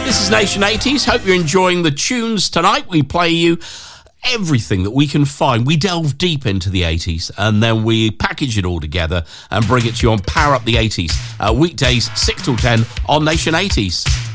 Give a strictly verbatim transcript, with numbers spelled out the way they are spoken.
This is Nation eighties. Hope you're enjoying the tunes tonight. We play you everything that we can find. We delve deep into the eighties and then we package it all together and bring it to you on Power Up the eighties. Uh, weekdays, six till ten on Nation eighties.